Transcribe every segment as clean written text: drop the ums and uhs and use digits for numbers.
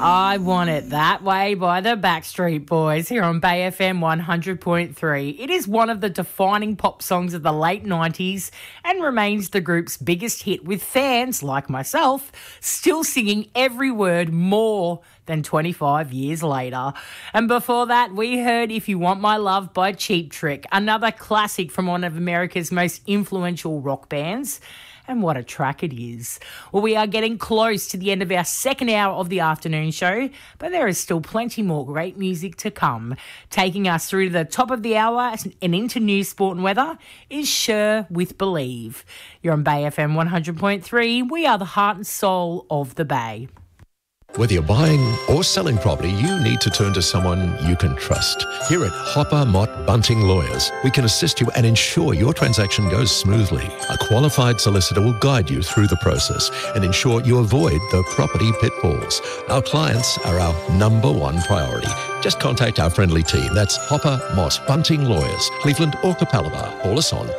I Want It That Way by the Backstreet Boys here on Bay FM 100.3. It is one of the defining pop songs of the late 90s and remains the group's biggest hit, with fans like myself still singing every word more than 25 years later. And before that, we heard If You Want My Love by Cheap Trick, another classic from one of America's most influential rock bands. And what a track it is. Well, we are getting close to the end of our second hour of the afternoon show, but there is still plenty more great music to come. Taking us through to the top of the hour and into news, sport and weather is Cher with Believe. You're on Bay FM 100.3. We are the heart and soul of the Bay. Whether you're buying or selling property, you need to turn to someone you can trust. Here at Hopper Mott Bunting Lawyers, we can assist you and ensure your transaction goes smoothly. A qualified solicitor will guide you through the process and ensure you avoid the property pitfalls. Our clients are our number one priority. Just contact our friendly team. That's Hopper Mott Bunting Lawyers, Cleveland or Capalaba. Call us on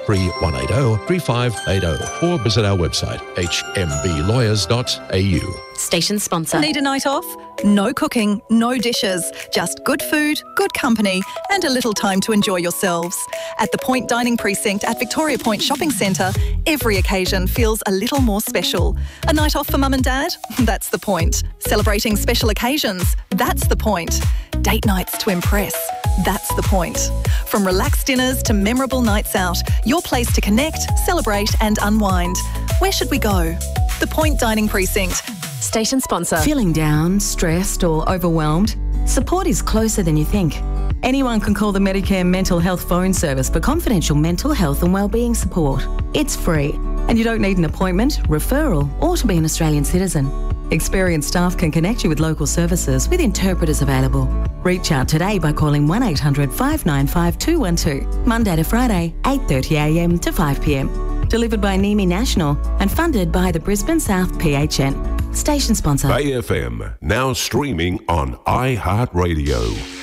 3180-3580 or visit our website, hmblawyers.au. Station sponsor. Need a night off? No cooking, no dishes, just good food, good company and a little time to enjoy yourselves. At the Point Dining Precinct at Victoria Point Shopping Centre, every occasion feels a little more special. A night off for mum and dad? That's the point. Celebrating special occasions? That's the point. Date nights to impress? That's the point. From relaxed dinners to memorable nights out, your place to connect, celebrate and unwind. Where should we go? The Point Dining Precinct. Station sponsor. Feeling down, stressed or overwhelmed? Support is closer than you think. Anyone can call the Medicare Mental Health Phone Service for confidential mental health and wellbeing support. It's free and you don't need an appointment, referral or to be an Australian citizen. Experienced staff can connect you with local services with interpreters available. Reach out today by calling 1800 595 212, Monday to Friday, 8:30am to 5pm. Delivered by NEMI National and funded by the Brisbane South PHN. Station sponsor. Bay FM, now streaming on iHeartRadio.